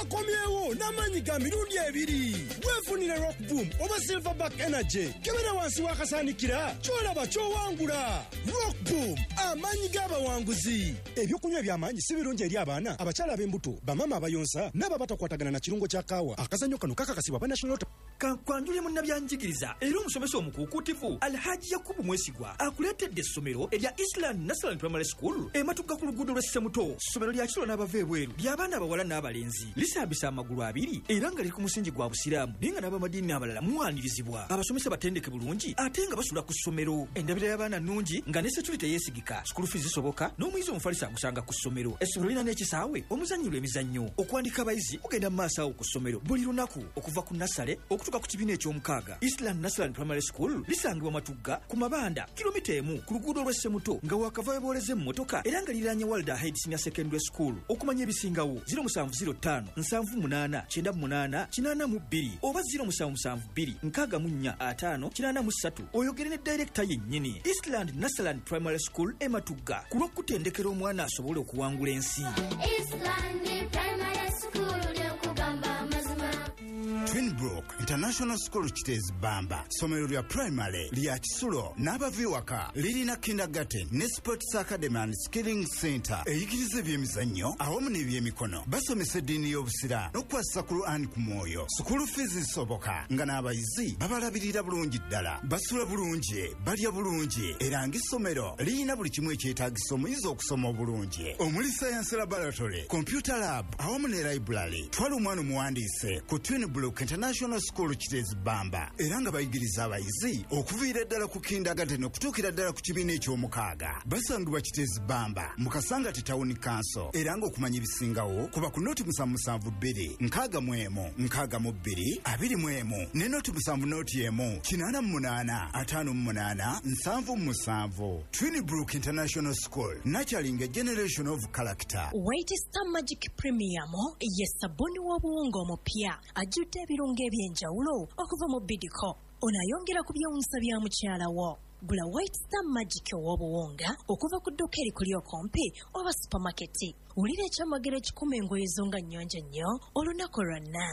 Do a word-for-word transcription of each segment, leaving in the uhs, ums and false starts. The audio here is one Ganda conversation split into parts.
akomyewo n'amaanyi ga mirundi ebiri. Weefunire Rock Boom oba Silverback Energy. Kebera wansi wakasaanikira kyolaba kyowangula. Rock Boom, amaanyi g'abawanguzi. Ebyokunywa eby'amaanyi si birungi eri abaana, abakyala ab'embuto, bamama abayonsa n'ababatakwatagana na kirungo kya kaawa. Akazannyo kano kakakasibwa ba National Kankwanjule munnabyanjigiriza era omusomesa omukuukutivu Alhaji Yakubu Mwesigwa akuleetedde essomero erya Island National Primary School ematugga ku luguudo lw'e Ssemuto. Ssomero lya kiro n'abava ebweru ly'abaana abawala n'abalenzi lisambisa amagulu abiri era nga liri ku musingi gwa busiraamu naye nga n'abamadiini abalala muwanirizibwa. Abasomesa batendeke bulungi ate nga basula ku ssomero. Endabira y'abaana nnungi nga ne security yeesigika. School fees zisoboka n'omuyizi omufalisa agusanga ku ssomero. Essomero lirina n'ekisaawe omuzannyirwa emizannyo. Okuwandiika abayizi kugenda mu maaso awo ku ssomero buli lunaku okuva ku nassale okutuuka ku kibiina eky'omukaaga. Eastland National Primary School lisangibwa Matugga ku Mabanda kilomita emu ku luguudo lw'e Ssemuto nga wakava booleze mu motoka era nga liranye Walder Heights Senior Secondary School. Okumanya ebisingawo zero seven zero five seven eight eight nine eight eight two oba zero seven seven two six four five eight three oyogere ne director yennyini. Eastland National Primary School e Matugga ku lw'okutendekera omwana asobole okuwangula ensi. Eastland Primary School ly'okugamba amazima. Twinbrook International School Kitezi Bamba somero lya primary lya Kisulo n'abaviwaka lirina kindergarten ne sports academy and skilling center eyigiriza ebyemizannyo awamu n'ebyemikono. Basomesa eddiini y'obusira n'okukwasa ku Qur'an ku mwoyo. School fees zisoboka nga n'abayizi babalabirira bulungi ddala. Basula bulungi, balya bulungi era ng'essomero lirina buli kimu ekyetaagisa omuyizi okusoma obulungi omuli science laboratory, computer lab awamu ne library. Twala omwana omuwandiise ku Twinbrook International School Kitezi Bamba era nga bayigiriza abayizi okuviira ddala ku kindergarten okutuukira ddala ku kibiina eky'omukaaga. Basangibwa Kitezi Bamba mu Kasangati Town Council era nga okumanya ebisingawo kuba ku noti musanvu musanvu bbiri nkaaga mu emu nkaaga mu bbiri abiri mu emu ne noti musanvu noti emu kinaana mu munaana ataano mu munaana nsanvu mu musanvu. Twinbrook International School nurturing a generation of character. White Star Magic Premium ye sabuni w'obuwunga omupya ajjudde ebirungo eby'enjawulo okuva mu bidiko. Onayongera ku byewunsa bya mukyala wo. Gula White Star Magic ow'obuwunga okuva ku dduuka erikuli okumpi oba supamaketi. Wulira ekyamagero ekikumi engoye zo nga nnyonjo nnyo olunaku lwonna.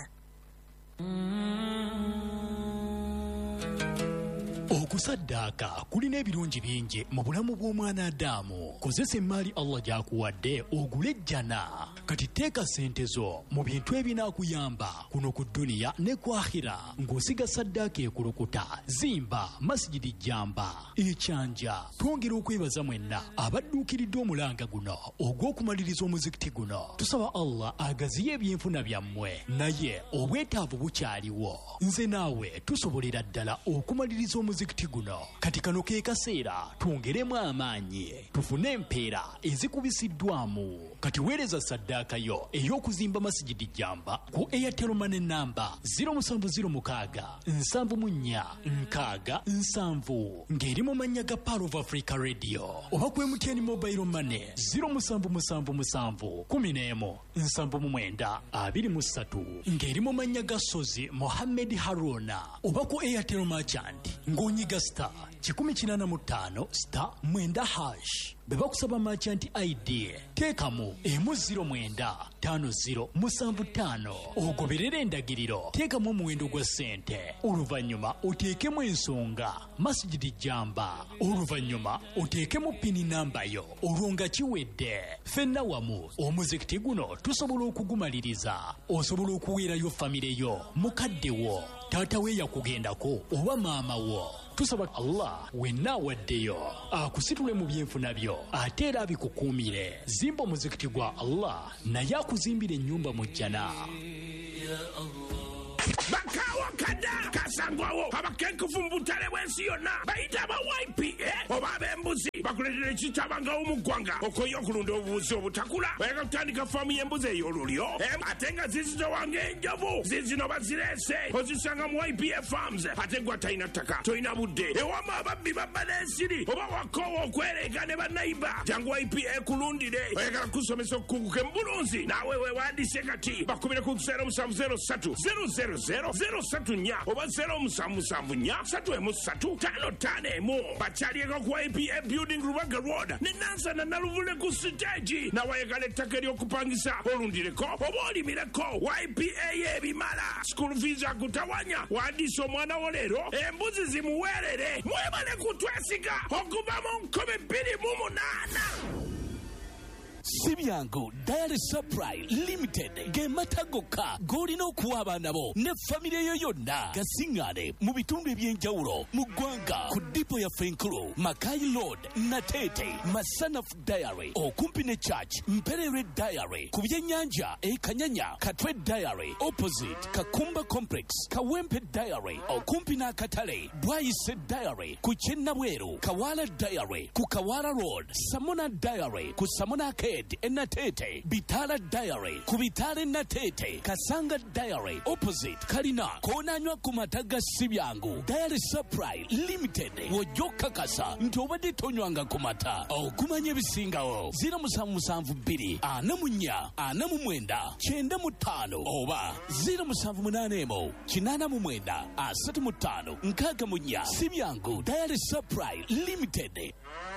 Okusaddaaka kulina ebirungi bingi mu bulamu bw'omwana Adamu. Kozesa emmaali Allah gy'akuwadde ogule ejjana. Kati teeka ssente zo mu bintu ebinaakuyamba kuno ku dduniya ne ku akhira ng'osiga saddaaka ekulukuta. Zimba masjidi Jamba ekyanja. Twongera okwebaza mwenna abadduukiridde omulanga guno ogw'okumaliriza omuzikiti guno. Tusaba Allah agaziye ebyenfuna byammwe naye obwetaavu bukyaliwo. Nze naawe tusobolera ddala okumaliriza omuzikiti guno. Kati kano ke kaseera twongeremu amaanyi tufune empeera ezikubisiddwamu. Kati weereza saddaaka yo ey'okuzimba masjidi Jamba ku Airtel Money namba zero seven zero six seven nine nkaaga nsanvu ng'eri mu mannya ga Power of Africa Radio oba ku M T N Mobile Money zero seven seven seven one zero one nsanvu mu mwenda abiri mu ssatu ng'eri mu mannya ga Sozi Mohammed Haruna oba ku Airtel Merchant ng'onyiga star kikumi kinaana mu ttaano star mwenda hash. Beba kusaba merchant I D teekamu emu ziro mwenda tano ziro musanvu ttaano ogoberera endagiriro. Teekamu omuwendo gwa ssente oluvannyuma oteekemu ensonga masjidi Jamba oluvannyuma oteekemu pini namba yo olwo nga kiwedde. Ffenna wamu omuzikiti guno tusobola okugumaliriza. Osobola okuweerayo famire yo mukadde wo taata we yakugendako oba maama wo. Tusaba Allah wenna waddeyo akusitule mu byenfuna byo ate era abikukuumire. Zimba omuzikiti gwa Allah naye akuzimbira ennyumba mu jjana. Bakawa kada kasangwawo abakenkufu mu butale bw'ensi yonna bayita aba Y P A oba ab'embuzi bakuletera ekitabanga omuggwanga okoye okulunda obubuzi obutakula bayaka kutandika faamu y'embuzi ey'olulyo ate nga zizino wange enjovu zizino bazireese ozisanga mu Y P A Farms ate gwa talina ttaka tolina budde ewama ababbi babba n'ensiri oba wakoowa okwereega ne bannayiba jangu Y P A kulundire oyagala kusomesa okukunguka embulunzi naawe weewandiise kati bakubire ku zero musanvu zero ssatu zero zero zero zero satu nnya oba zero musanvu musanvu nnya satu emu ssatu ttaano ttaano emu bakyalieko ku Y P A Building ring Rubaga Road ne Nansana Naluvule ku stage nawayagala ettaka ery'okupangisa olundireko oba olimireko Y P A ebimala school fees akutawanya wandiisa omwana wo leero embuzi zimuweerere mwebale kutwesiga okuva mu nkumi bbiri mu munaana. Sibyango Diary Supply Limited gematagoka golina okuwa abaana bo ne famire yo yonna gasingane mu bitundu ebyenjawulo mu ggwanga ku dipo ya Fenkulu Makai Road Natete Masana Diary okumpi ne Church Mperere Diary ku byennyanja e Kanyanya Katwe Diary opposite Kakumba Complex Kawempe Diary okumpi n'akatale Bwayise Diary ku Kyennabweru Kawala Diary ku Kawala Road Samona Diary ku Samona K Enatete Bitala Diary ku Bitale Natete Kasanga Diary opposite Kalina konanywa ku mataga Sibyangu Diary Supply Limited wojoka kasa nti obadde tonywanga ku mata okumanya ebisingawo zero musanvu musanvu bbiri ana mu nnya ana mu mwenda kyenda mu ttaano oba zero musanvu munaana emu kinaana mu mwenda asatu mu ttaano nkaaga mu nnya Sibyangu Diary Supply Limited.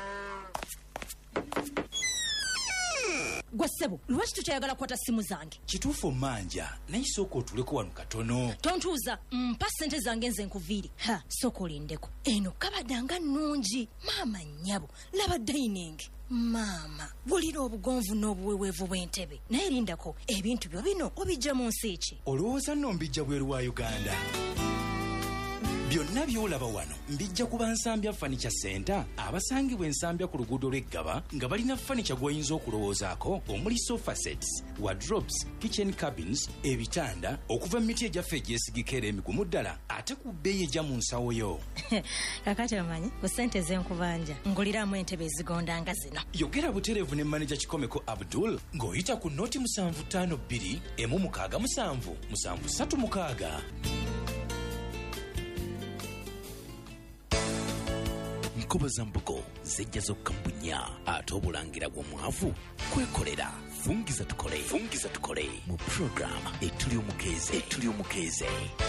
Gwasebo, lwaki tukyayagala kwata simu zange? Kituufu manja, naye sooka otuleko wano katono. Tontuuza, mpa ssente zange nze nkuviiri. Ha, sooka olindeko. Eno kabadanga nnungi. Maama nnyabo, laba dining. Maama, bulira obugonvu n'obuweweevu bw'entebe. Naye lindako, ebintu byo bino obijja mu nsi ki? Olowooza nno mbijja bweru wa Uganda? Byonna by'olaba wano mbijja kuba Nsambya Furniture Center abasangibwa Ensambya ku luguudo lw'Eggaba nga balina furniture gw'oyinza okulowoozaako omuli sofa sets, wardrobes, kitchen cabins, ebitanda okuva mu miti egyaffe egyesigika era emigumu ddala ate ku bbeeyi ejja mu nsawo yo. Kakati omanyi ku ssente z'enkubanja nguliramu entebe ezigonda nga zino. Yogera butereevu ne manager Kikomeko Abdul ng'oyita ku noti musanvu ttaano bbiri emu mukaaga musanvu musanvu ssatu mukaaga. Nkoba za mbugo zijja zokka mbunya ate obulangira bw'omwavu kwekolera. Fungiza tukole fungiza tukole mu program etuli omukeeze etuli omukeeze.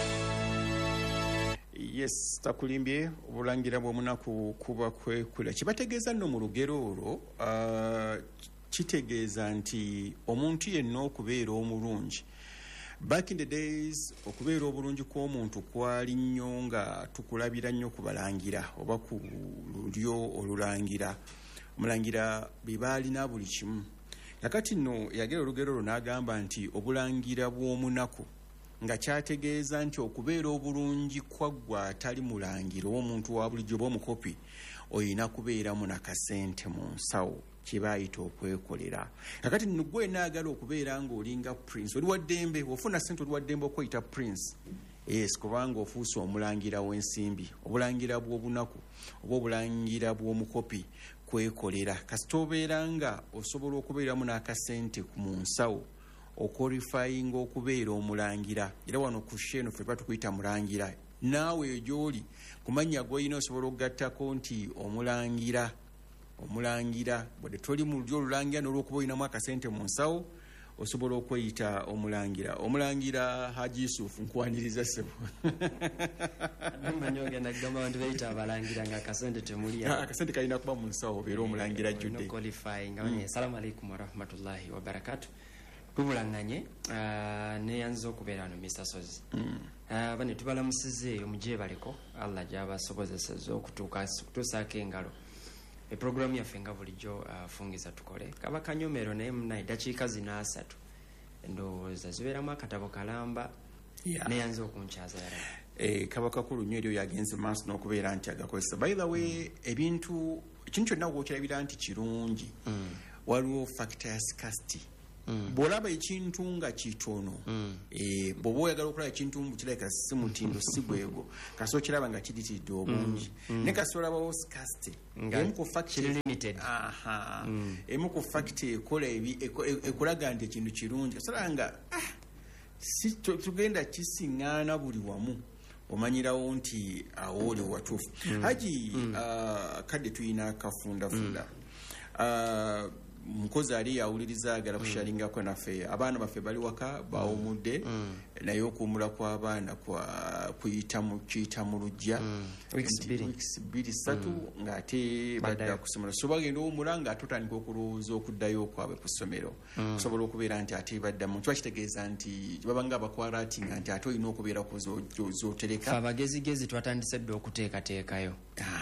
Yes, takulimbye obulangira bw'omunaku kuba kwekola kibategeeza nno mu lugero olwo uh, kitegeeza nti omuntu yenna okubeera omulungi. Back in the days okubeera obulungi kw'omuntu kwali nnyo nga tukulabira nnyo ku balangira oba ku lulyo olulangira. Omulangira bibaalina buli kimu. Kakati nno yagera olugero olwo n'agamba nti obulangira bw'omunaku nga kyategeeza nti okubeera obulungi kwaggwa atali mulangira omuntu wa bulijjo oba omukopi oyina kubeeramu nakasente mu nsawo kibayita okwekolera. Kakati nno gwe naagala okubeera ng'olinga prince oli waddembe ofuna ssente oli waddembe okweyita prince. Yes, kubanga ofuuse omulangira w'ensimbi obulangira bw'obunaku oba obulangira bw'omukopi kwekolera. Kasita obeera nga osobola okubeeramu n'akasente mu nsawo okwalifyinga okubeera omulangira era wano ku sheno ffe batukuyita mulangira naawe gy'oli ku mannya g'olina osobola okugattako nti omulangira omulangira bwede toli mu lyo olulangira n'olwokuba olinamu akasente mu nsawo osobola okweyita omulangira. Omulangira Haji Yusuf nkwaniriza ssebo. Mmanyoge nagamba abantu bayita abalangira nga akasente temuli. Akasente kalina kuba mu nsawo obeera omulangira ajjudde. Qualifying. Assalamu alaikum wa rahmatullahi wa barakatuh. Tubulanganye neyanza okubeera wano Mister Sozi. Bane tubalamusize omugye baleko Allah gy'abasobozesezza okutuuka kutuusaako engalo. Eprogramu yaffe nga bulijjo fungiza tukole kaba kanyomero naye muna eddakiika zino asatu endowooza zibeeramu akatabo kalamba neyanza okunkyaza yala. Eh, kaba kakulu nnyo eryo yagenze maaso n'okubeera nti agakozesa. By the way ebintu ekintu kyonna bw'okirabira nti kirungi waliwo factor ya scarcity. Mm. Bw'olaba ekintu nga kitono mm. e, bw'oba oyagala okulaba ekintu mukirabika si mutindo si bwego kasi okiraba nga kiritidde obungi mm. mm. ne kasi olabawo scarcity emu ku factor aha mm. emu ku factor ekola ebi ekulaga nti ekintu kirungi kasala nga ah, si tugenda kisiŋŋaana buli wamu omanyirawo nti awo oli watuufu mm. Haji mm. uh, kadde tuyina kafundafunda mm. uh, mukozi ali yawuliriza agala kushalingako naffe abaana baffe bali waka bawumudde naye okuwumula kw'abaana kuyita mu kiyita mu lujja weeks bbiri ssatu ng'ate badda ku ssomero so bagenda owumula ng'ate otandika okulowooza okuddayo okwabwe ku ssomero kusobola okubeera nti ate baddamu kiba kitegeeza nti baba nga bakwalatinga nti ate olina okubeerako z'otereka abagezigezi twatandise dde okuteekateekayo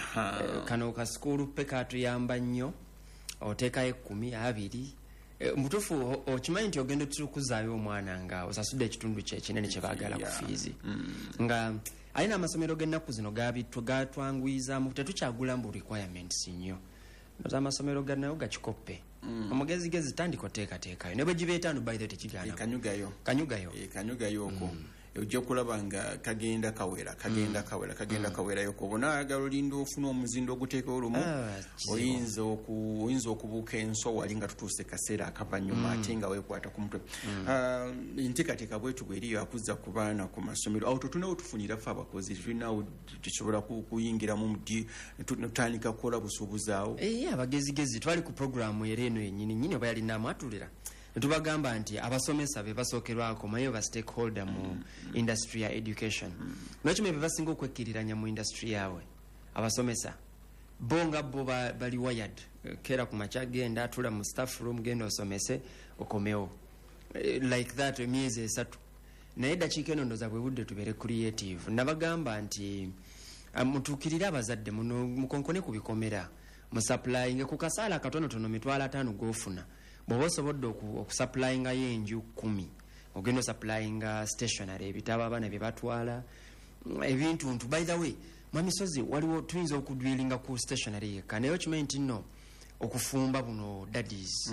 kano ka sikuulu pe katuyamba nnyo oteekayo ekkumi abiri mutuufu okimanyi nti ogenda tukuzaayo omwana nga osasudde ekitundu kyekinene kye baagala ku fiizi nga alina amasomero g'ennaku zino gatwanguyizaamu tetukyagula mbu requirements nnyo noza amasomero ganayo gakikoppe omugezigezi tandika oteekateekayo ne bwe giba etaano by the tekigaana kanyugayo kanyugayo kanyugayo okwo ojja okulaba nga kagenda kawera kagenda kawera kagenda kawerayo ko bona ayagala olinda ofuna omuzindo oguteeka olumu oyinza oyinza okubuuka enso wali nga tutuuse kaseera akavanyuma ate nga weekwata ku mutwe enteekateeka bwetu bweriyo akuzza ku baana ku masomero awo tetunawo tufunira ffe abakozi tulinawo tusobola kuyingiramu tutandika kukola busuubuzaawo abagezigezi twali ku programu era eno yennyini nyini oba yalinamu atulira netubagamba nti abasomesa be basookerwako maye ba stakeholder mu mm. industry ya education nakimwe be basinga okwekkiriranya mu industry yaabwe abasomesa bo nga bo bali wired kera ku makya genda atula mu staff room genda osomese okomewo like that emyezi esatu naye dakiika eno ndoza bwe budde tubere creative nabagamba nti mutuukirire abazadde muno mukonkone ku bikomera musupplying ku kasaala katonotono mitwalo ataano g'ofuna bw'oba osobodde okusupplyingayo enju kumi ogenda osupplyinga stationary ebitabo abaana bye batwala ebintu ntu by the way mamisozi waliwo tuyinza okudwilinga ku stationary yekka naye okimanyi nti nno okufumba buno daddies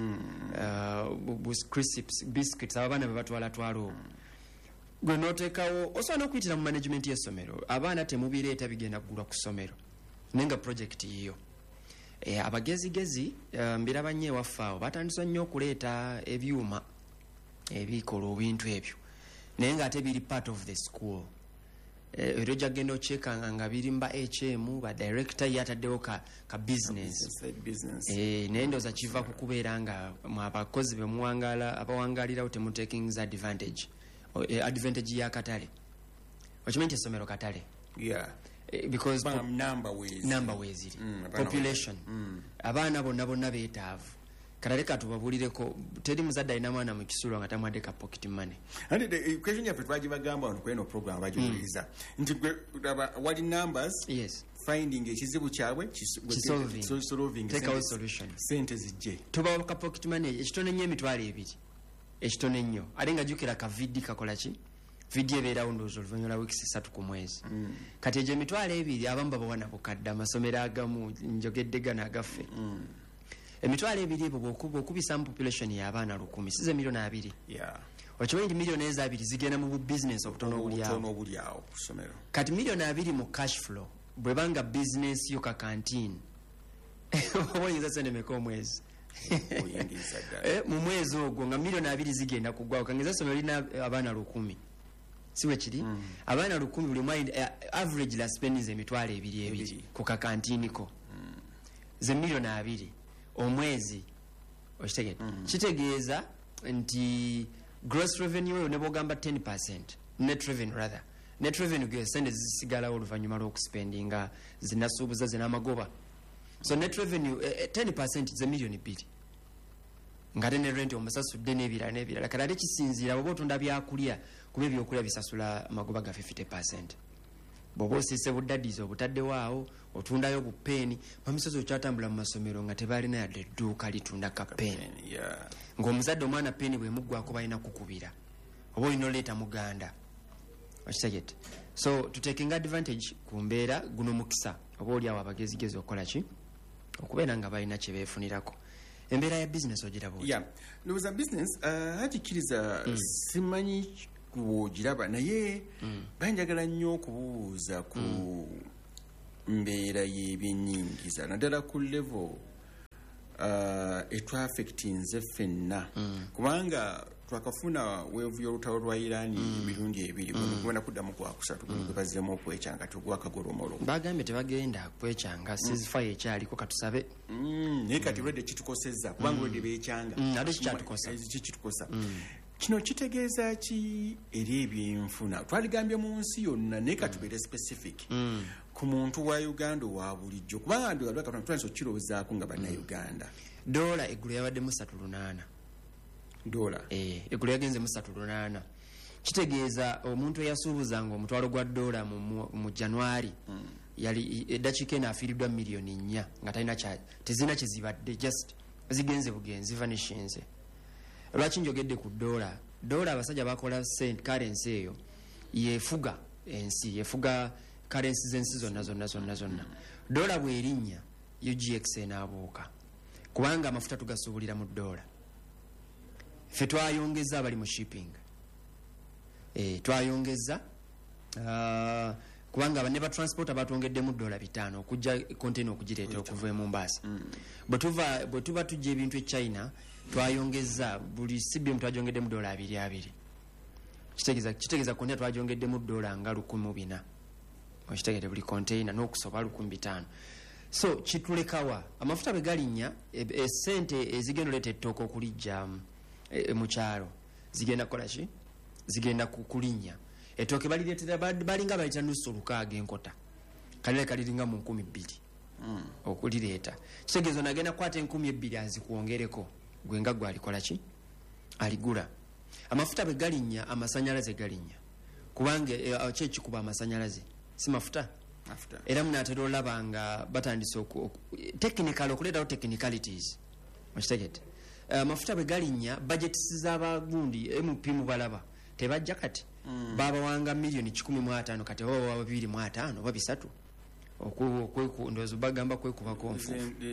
biscuits abaana be batwala twala gwe nooteekawo osobola n'okuyitira mu management y'essomero abaana temubireeta bigenda kugulwa ku ssomero naye nga project yiyo E, abagezigezi uh, mbiraba nnyo ewaffe awo batandisa nnyo okuleeta ebyuma ebikola ebintu ebyo naye ng'ate biri part of the school era ojja genda okyekanga nga biri mba H M ba director yataddewo ka, ka business e, naye ndooza kiva ku kubeera nga abakozi be muwangala abawangaalirawo temutekingiza advantage o, e, advantage y'akatale okimanyi nti essomero katale yeah. because Bam, number ways number ways it mm, population mm. abaana bonna bonna beetaavu katale katubabulireko teri muzadde alina mwana mu kisulo nga tamwadde ka pocket money and the question yaffe twagibagamba ono kweno program bagiwuliriza nti wali numbers yes finding ekizibu kyabwe solving solution sente zijje tubawo ka pocket money ekitone nnyo emitwalo ebiri ekitone nnyo ate nga jjukira ka vidi kakola ki video ebeerawo ndowooza oluvannyuma lwa wiikisi ssatu ku mwezi mm. kati egyo emitwalo ebiri abamu babawana bukadde amasomero agamu njogedde gano agaffe mm. emitwalo ebiri ebyo bw'okubisa mu population y'abaana lukumi size miliyoni abiri yeah. okimanyi nti miliyoni ezo abiri zigenda mu bubizinesi obutono obulyawo ku ssomero kati miliyoni abiri mu cash flow bwe banga bizinesi yo ka kantiini oba oyinza sente meka omwezi mu mwezi ogwo nga miliyoni abiri zigenda kuggwawo kangeza essomero lirina abaana lukumi siwe kiri mm. abaana lukumi buli mwali uh, average la spendings emitwalo ebiri ebiri ku kakantiiniko mm. ze miliyoni abiri omwezi okitegete mm. kitegeeza nti gross revenue ne bogamba ten percent net revenue rather net revenue ge sente zisigalawo oluvannyuma lw'okuspendinga zinasuubuza zinamagoba so net revenue uh, ten percent ze miliyoni bbiri ngate ne rent omusasudde n'ebirala n'ebirala kati ate kisinziira bw'oba otunda byakulya kuba ebyokulya bisasula amagoba ga fifty percent bw'oba osiise buddaddizi obutaddewo awo otundayo bupeeni mamisozi okyatambula mu masomero nga tebalina yadde edduuka litunda kapeeni yeah. ng'omuzadde omwana peeni bwemuggwako balina kukubira oba olina oleeta muganda okitegete so tutekinga advantage ku mbeera guno mukisa oba oli awo abagezigezi okukola ki okubeera nga balina kye beefunirako embeera ya business ogiraba yeah. ndowooza business uh, hakikkiriza mm. simanyi kuwogiraba naye mm. banjagala nnyo okubuuza ku mm. mbeera y'ebyennyingiza naddala ku level uh, etwaffectinze ffenna mm. kubanga twakafuna weevu y'olutalo lwa Irani emirundi ebiri kubona kuddamu kwa kusatu gwe baziremu okwekyanga tugwakagolomolo bagambye tebagenda kwekyanga ceasefire ekyaliko katusabe naye kati lwedde kitukosezza kubanga lwedde beekyanga ate kikyatukosa kikitukosa kino kitegeeza ki eri ebyenfuna twaligambye mu nsi yonna naye katubeere specific ku muntu wa Uganda wa bulijjo kubanga ndowatwanisa okukirowoozaako nga bannayuganda dola eggulu yabadde mu satu lunaana dola eh eggulu yagenze mu satu lunaana kitegeeza omuntu eyasuubuzanga omutwalo gwa dola mu, mu January mm. yali eddakiika eno afiiriddwa miliyoni nnya nga talina kya tezina kyezibadde just zigenze bugenzi vanishinze lwaki njogedde ku dola dola abasajja bakola cent currency eyo yefuga ensi yefuga currency z'ensi zonna zonna zonna zonna dola bwerinnya U G X enaabuuka kubanga amafuta tugasuubulira mu dola ffe twayongeza abali mu shipping eh twayongeza uh, kubanga abanne ba transport abatwongeddemu dola bitano okujja container okugireeta okuva mu Mombasa bwe tuva bwe tuba tujja ebintu e China twayongeza buli sibium twajongedde dola abiri abiri kitegeza kitegeza container twajongedde mu dola nga lukumi bina okitegede buli container n'okusoba lukumi bitano so kitulekawa amafuta bwe galinnya esente e, ezigendoleta ettooka okulijja e, mu kyalo zigenda kukola ki zigenda kulinnya ettooke balireetera balinga bayita nusu lukaaga enkota kalire kaliringa mu nkumi bbiri mm. okulireeta kitegeeza nagenda kukwata enkumi ebbiri azikuwongereko gwe nga gwe alikola ki aligula amafuta bwe galinnya amasanyalaze galinnya kubanga e, kyekikuba amasanyalaze si mafuta After. Era munatera olaba nga batandise technical okuleetawo technicalities mukitegete uh, mafuta bwe galinnya budgets z'abagundi M P mu balaba tebajja kati mm. baba wanga milioni kikumi mu ataano kati baba babiri mu ataano babisatu okwendozo bagamba kwekubako nfu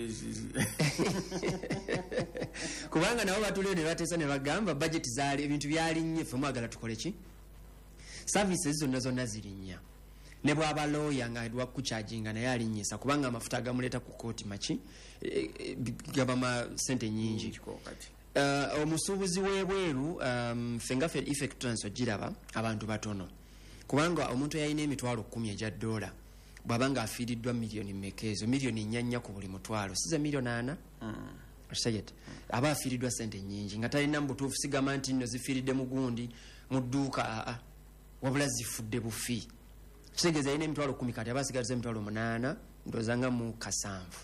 kubanga nabo batulio ne bateesa ne bagamba budget zaali ebintu byalinnye ffe mwagala tukole ki services zonna zonna zirinnya ne bwaba lawyer nga edwa kucharginga naye alinnyisa kubanga amafuta agamuleeta ku kooti maki e, e, gaba ma sente nyingi uh, omusuubuzi w'ebweru um, fenga fe effect transfer giraba abantu batono kubanga omuntu yalina emitwalo kumi egya dola bwabanga afiiriddwa miliyoni mmeka ezo miliyoni nnyanya ku buli mutwalo siza miliyoni ana osayet mm. aba afiiriddwa sente nyingi nga talina mu butuufu sigamba nti nno zifiiridde mu gundi mu dduuka aa wabula zifudde bufi kitegeeza yina emitwalo kumi kati aba asigaza emitwalo munaana ndozanga mu kasanvu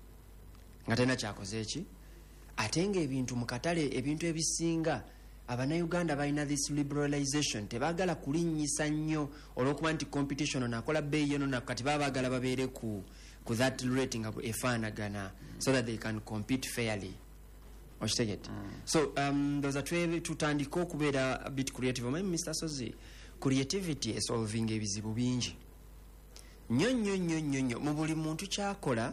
nga talina kyakoze eki ate nga ebintu mu katale ebintu ebisinga abannayuganda balina this liberalization tebaagala kulinnyisa nnyo olw'okuba nti competition onakola bbeeyi eno nako kati baba baagala babeere ku, ku that rating efaanagana mm. so that they can compete fairly okitegete mm. so um, ndoza tutandika okubeera a bit creative omanyi Mr Sozi creativity esolving ebizibu bingi nnyo nnyo nnyo nnyo nnyo mu buli muntu kyakola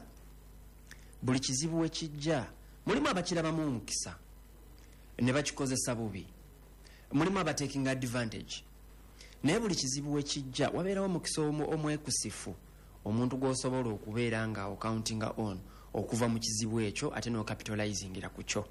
buli kizibu wekijja mulimu abakirabamu omukisa ne bakikozesa bubi mulimu abatekinga advantage naye buli kizibu wekijja wabeerawo omukisa omwekusifu omuntu gw'osobola okubeera nga accountinga on okuva mu kizibu ekyo ate n'ocapitalizingira ku kyo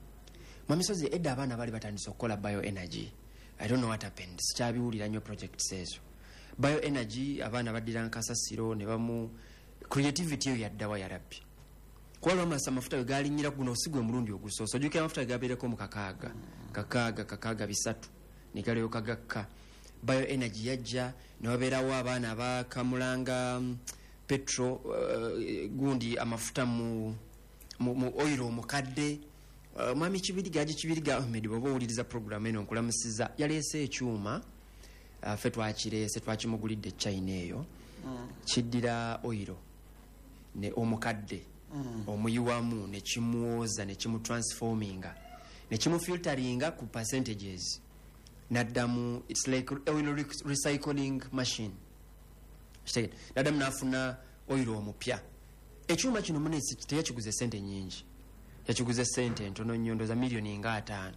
mu misozi edda abaana bali batandise okukola bioenergy I don't know what happened sikyabiwulira nnyo projects ezo bioenergy abaana baddira nkasasiro ne bamu creativity eyo yaddawa yarabbi kuba amasa amafuta galinnyira guno osigwe omulundi ogusoosa ojjukira amafuta gabeereko mu kakaaga kakaaga kakaaga bisatu ne galyoka gakka bioenergy yajja ne wabeerawo abaana abakamulanga petro uh, gundi amafuta mu, mu, mu oil omukadde uh, mwami kibiriga aji kibiriga Ahmed bwoba owuliriza program eno nkulamusiza yaleese ekyuma uh, ffe twakireese twakimugulidde China eyo mm. kiddira oil ne omukadde mm. omuyiwamu ne kimuwoza ne kimutransforminga ne kimufilteringa ku percentages naddamu it's like oil recycling machine kitegete naddamu nafuna oil omupya ekyuma kino munesi teyakiguze sente nyingi yakiguze sente ntono nnyo ndoza miliyoni nga ataano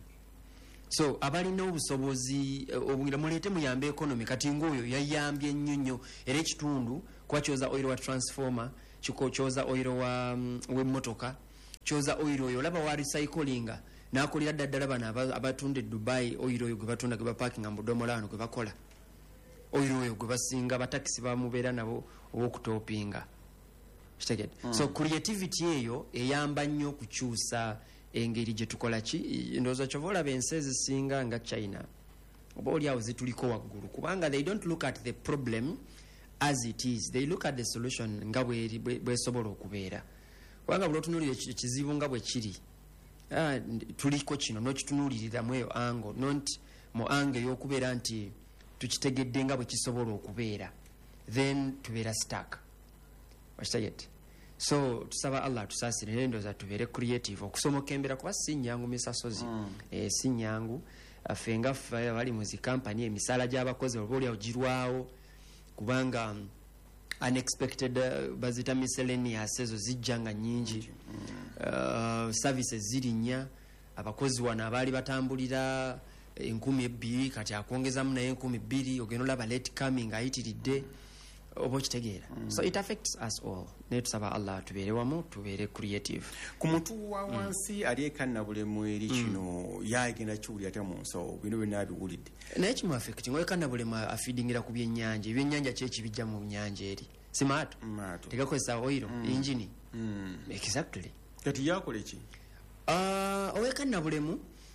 so abalina obusobozi obungira muleete muyambe economy kati ng'oyo yayambye nnyo nnyo era ekitundu kuba kyoza oil wa transformer kiko kyoza oil wa um, w'emmotoka kyoza oil oyo olaba wa recyclinga nakulira daddala bano abatunda Dubai oil oyo gwe batunda gwe baparkinga mu domolano gwe bakola oil oyo gwe basinga batakisi bamubeera nabo okutopinga kitegedde mm. so creativity eyo eyamba nnyo okukyusa engeri gye tukola ki ndowooza kyova olaba ensi ezisinga nga China oba oliawo zituliko waggulu kubanga they don't look at the problem as it is, they look at the solution nga bwesobola okubeera kubanga buli otunuulira ekizibu nga bwe kiri ah, tuliko kino n'okitunuulirira mu eyo ango not mu ango ey'okubeera nti tukitegedde nga bwe kisobola okubeera then tubeera stuck wakitegedde so tusaba Allah tusaasire n'endowooza tubeere creative okusomoka embeera kuba si nnyangu misasozi mm. eh, si nnyangu ffe nga ffe bali mu zi kampani emisaala gy'abakozi oba oliawo girwawo kubanga um, unexpected uh, bazita miscellaneous ezo zijja nga nyingi uh, services zirinnya abakozi wano abaali batambulira enkumi ebbiri kati akwongezamu naye enkumi bbiri ogenda olaba late coming ayitiridde oba okitegeera mm. so it affects us all naye tusaba Allah tubeere wamu tubeere creative ku muntu wa wansi mm. ali ekannabulemu eri kino mm. yagenda kiwulira ate mu nsawo bino byonna abiwulidde naye kimu affecting oyo kannabulemu afeedingira ku byennyanja ebyennyanja kyeki bijja mu nyanja eri si maato tegakozesa oiro mm. engine mm. exactly kati yakole ki uh, oyo kannabulemu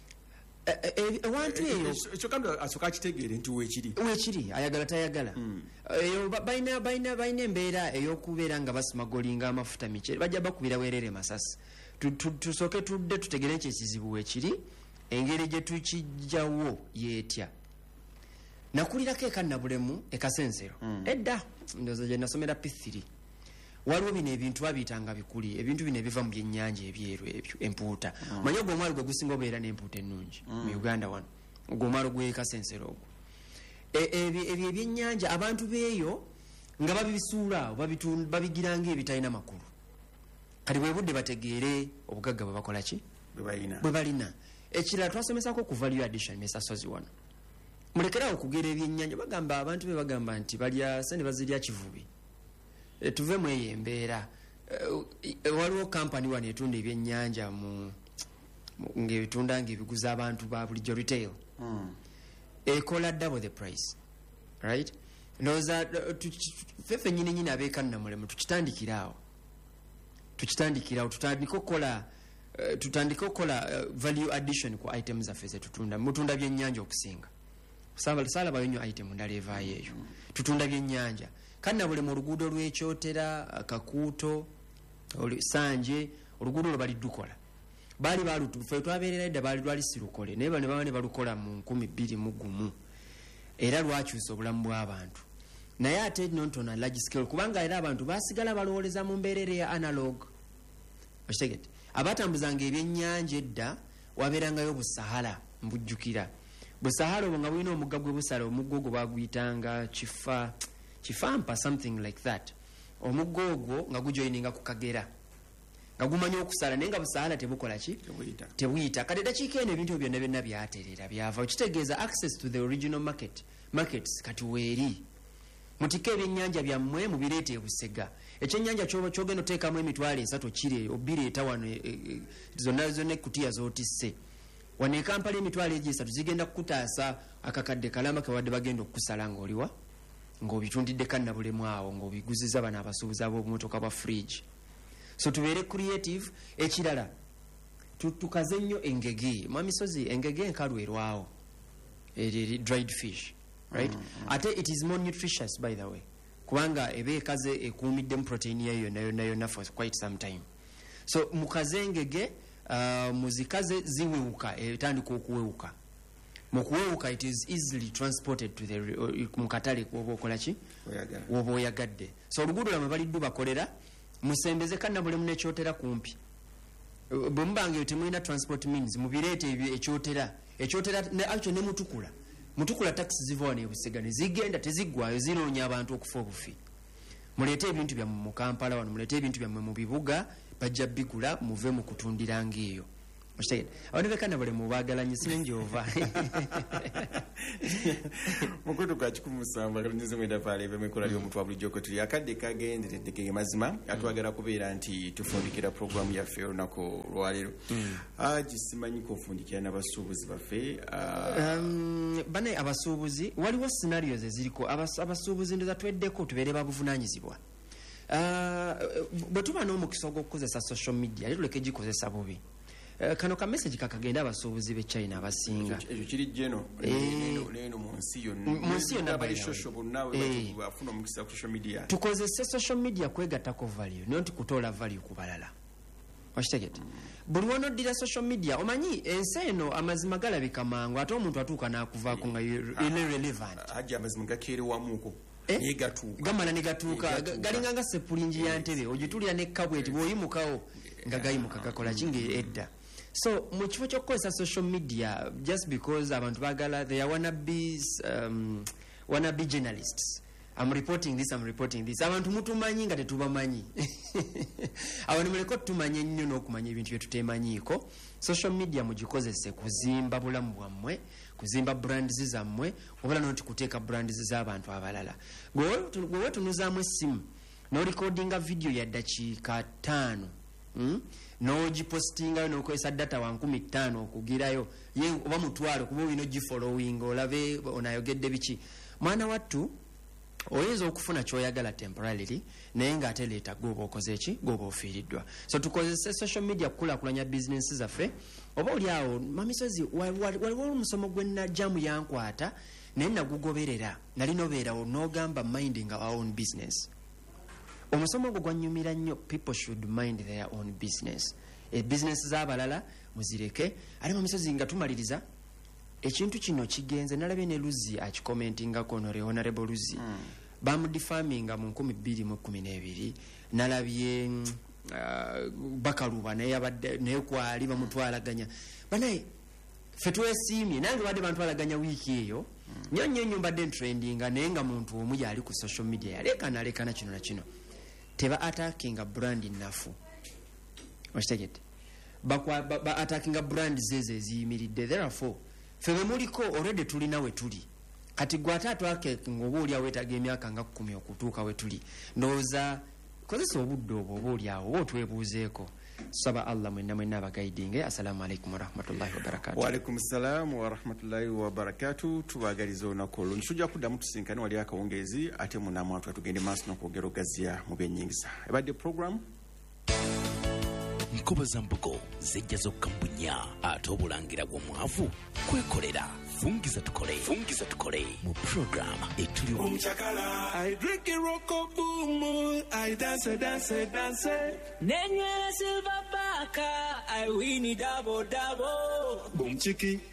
ewantu eyo ekyo kandi asooka akitegeere nti weekiri weekiri ayagala tayagala eyo balina balina balina embeera ey'okubeera nga basimagolinga amafuta mike bajja bakubira weerere masasi tusooke tudde tutegere nti ekizibu weekiri engeri gye tukijjawo yeetya nakulirako ekannabulemu ekasensero edda ndowooza gye nasomera P three waliwo bino ebintu babiyitanga bikuli ebintu bino ebiva mu byennyanja ebyeru ebyo empuuta mm. manyi ogwo omwalo gwe gusinga obeera n'empuuta ennungi mm. mu Uganda wano ogwo omwalo gw'ekasensero ogwo ebyo ebyennyanja abantu beeyo nga babisuula babigiranga ebitalina makulu kati bwe budde bategeere obugagga bwe bakola ki bwe balina ekirala twasomesako ku value addition mesasozi wano mulekerawo okugera ebyennyanja bagamba abantu be bagamba nti balya sente bazirya kivubi E, tuve mu eyo embeera e, waliwo kampani wano etunda ebyennyanja mu ng'ebitunda ng'ebiguza abantu ba bulijjo retail mm. ekola double the price right ndowooza ffeffe nyini nyini abeekannamulemu tukitandikiraawo tukitandikiraawo tutandika okukola uh, tutandika okukola uh, value addition ku items zaffe zetutunda mutunda byennyanja okusinga saalabayo nnyo item ndala evaayo eyo mm. tutunda byennyanja kannabule mu luguudo lw'ekyotera kakuuto sanje oluguudo lwo baliddukola baali balutufe twabeerera edda baali lwali sirukole naye bane baba ne balukola mu nkumi bbiri mu gumu era lwakyusa obulamu bw'abantu naye ate nontono large scale kubanga era abantu basigala balowooleza mu mbeerere ya analog okitegedde abatambuzanga ebyennyanja edda wabeerangayo busahara mbujjukira busahara obwo nga bulina omugga gwe busala omugga ogwo baguyitanga kifa kifampa something like that omuggo ogwo nga gujoyininga ku kagera nga gumanya okusala naye nga busaala tebukola ki tebuyita kati dakiika eno ebintu byonna byonna byaterera byava okitegeeza access to the original market markets kati weeri mutika ebyennyanja byammwe mubireeta ebusega ekyennyanja kyogenda oteekamu emitwalo esatu kire obireeta wano zonna zonna ekutiya zootisse wano ekampala emitwalo egyo esatu zigenda kukutaasa akakadde kalama kewadde bagenda okukusala ng'oliwa ng'obitundidde kannabulemu awo ng'obiguziza bano abasuubuzi ab'obumotoka bwa fridge so tubeere creative ekirala tukaze nnyo engege mwamisozi engege enkalu erwawo eri dried fish right mm, mm. ate it is more nutritious by the way kubanga eba ekaze ekuumiddemu protein yayo yonna yonna yonna for quite some time so mukaze engege uh, muzikaze ziwewuka etandika okuwewuka mukuwewuka it is easily transported to the mukatale kwoba okola ki woba oyagadde so oluguudo lwamwe baliddu bakolera musembeze kannabulemu nekyotera kumpi bwe mubanga eyo temulina transport means mubireete ekyotera ekyotera akyo ne mutukula mutukula taxi ziva wano ebusega ne zigenda teziggwayo zinoonya abantu okufa obufi muleete ebintu byammwe mu Kampala wano muleete ebintu byammwe mu bibuga bajja bigula muve mu kutundiranga eyo oshtegedde abonebekana buli mubagalanye sinenjova mukutu kwa kikumi musanvu akalonyezo mwenda pale bemikola ly'omuntu wa bulijjo kwe tuli akadde kagenderedde ge mazima atwagala kubeera nti tufundikira programu yaffe olunaku lwaleero aji simanyi kofundikira n'abasuubuzi baffe bane abasuubuzi waliwo scenarios eziriko abasuubuzi ndoza tweddeko tubeere babuvunaanyizibwa bwe tuba n'omukisa ogw'okukozesa social media ate tuleke gikozesa bubi kano ka message kakagenda abasuubuzi b'e China abasinga ekyo kiri jeno leeno mu nsi yonna bali social bonna bafuna omukisa ku social media tukozese social media kwegattako value naye nti kutoola value ku balala wakitegete buli wonoddira social media omanyi ensi eno amazima galabika mangu ate omuntu atuuka n'akuvaako nga irrelevant ajja amazima gakeere wamuuko gamala ne gatuuka galinga nga sepulingi ya ntebe ogitulira ne kabweti bw'oyimukawo nga gayimuka gakola kinga edda so mu kifo ky'okukozesa social media just because abantu bagala they are wanna be um, wanna be journalists I'm reporting this I'm reporting this abantu mutumanyi nga tetubamanyi abantu muleko tumanye nnyo n'okumanya ebintu bye tutemanyiiko social media mugikozese kuzimba bulamu bwammwe kuzimba brands zammwe obala noti kuteeka brands z'abantu abalala gwe tunuzaamu essimu n'orecordinga video ya dakiika ttaano mm? n'ogipostingayo n'okozesa data wa nkumi ttaano okugirayo ye oba mutwalo kuba olina ogifollowing olabe onayogedde biki mwana wattu oyinza okufuna kyoyagala temporarily naye ng'ate leeta gwoba okoze eki gwoba ofiiriddwa so tukozese social media kukulakulanya bizinensi zaffe oba oli awo mamisozi waliwo omusomo gwe najjamu yankwata naye nagugoberera nali nobeerawo n'ogamba minding our own business omusomo ogwo gwanyumira nnyo people should mind their own business e business z'abalala muzireke ate mamisozi nga tumaliriza ekintu kino kigenze nalabye ne Luzi akikomentingako no Honorable Luzi mm. bamudifaminga mu nkumi bbiri mu kkumi n'ebiri nalabye uh, Bakaluba naye abadde naye kwali bamutwalaganya banaye ffe twesiimye nange badde bantwalaganya wiiki eyo nnyo nnyo nnyo mbadde trendinga naye nga muntu omu yali ku social media yalekana alekana kino na kino teba attackinga brand nnafu okitegedde ba, ba attackinga brand zezo eziyimiridde therefore febe muliko already tulina we tuli kati gwata atwake ngoba oli awetaga emyaka nga kkumi okutuuka we tuli ndowooza kozesa obudde obwo oba oli awo oba otwebuuzeeko saba Allah mwenna mwenna abagaidinge assalamu alaikum warahmatullahi wabarakatuh waalaikum salam warahmatullahi wabarakatuh tubagaliza olunaku olwo tujja kuddamu tusinkane wali akawungeezi ate munamwatu atugende maaso n'okwogera ogaziya mu byennyingisa ebadde program nkoba za mbugo zijja zokkambunya ate obulangira bw'omwavu kwekolera fungiza tukole fungiza tukole mu program etuli umchakala I drink a rock boom I dance dance dance nenywera silver baka I win double double boom chiki